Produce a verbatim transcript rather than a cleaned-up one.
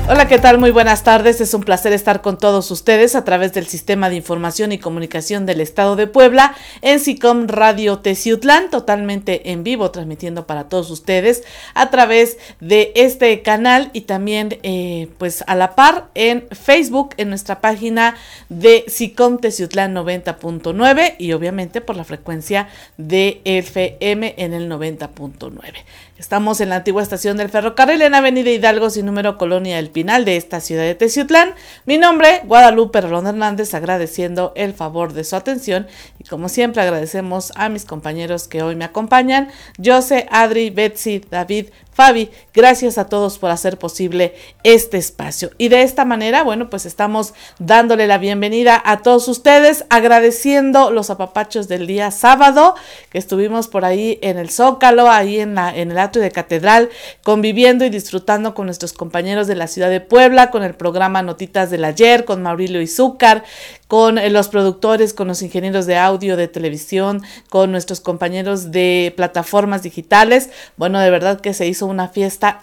Hola, ¿qué tal? Muy buenas tardes. Es un placer estar con todos ustedes a través del Sistema de Información y Comunicación del Estado de Puebla en SICOM Radio Teciutlán, totalmente en vivo, transmitiendo para todos ustedes a través de este canal y también eh, pues a la par en Facebook, en nuestra página de SICOM Teciutlán noventa punto nueve y obviamente por la frecuencia de F M en el noventa punto nueve. Estamos en la antigua estación del ferrocarril en Avenida Hidalgo sin número, Colonia El Pinal de esta ciudad de Teciutlán. Mi nombre, Guadalupe Rolón Hernández, agradeciendo el favor de su atención y como siempre agradecemos a mis compañeros que hoy me acompañan, Jose, Adri, Betsy, David, Fabi, gracias a todos por hacer posible este espacio. Y de esta manera, bueno, pues estamos dándole la bienvenida a todos ustedes, agradeciendo los apapachos del día sábado, que estuvimos por ahí en el Zócalo, ahí en, la, en el atrio de Catedral, conviviendo y disfrutando con nuestros compañeros de la ciudad de Puebla, con el programa Notitas del Ayer, con Maurilio Izúcar, con los productores, con los ingenieros de audio, de televisión, con nuestros compañeros de plataformas digitales. Bueno, de verdad que se hizo una fiesta